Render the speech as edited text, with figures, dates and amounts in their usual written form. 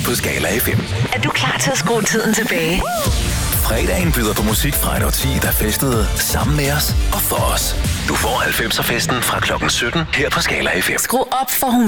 på Skala FM. Er du klar til at skrue tiden tilbage? Fredagen byder på musik fra et årti, der festede sammen med os og for os. Du får 90'er festen fra klokken 17 her på Skala FM. Skru op for